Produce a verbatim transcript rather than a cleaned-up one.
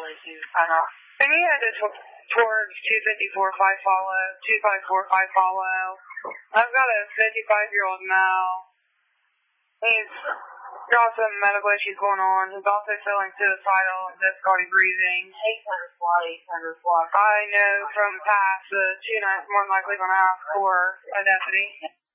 I know. And he had it towards two fifty-four five follow, two five four five follow. I've got a fifty-five-year-old now. He's got some medical issues going on. He's also feeling suicidal and difficulty breathing. He's under SWAT, he's under SWAT. I know from past the two nights more than likely going to ask for a deputy.